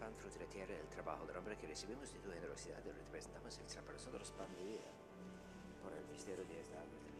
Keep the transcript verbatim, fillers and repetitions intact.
pan, fruto de la tierra, el trabajo del hombre que recibimos de tu generosidad y lo representamos el para nosotros pan de vida. Por el misterio de esta agua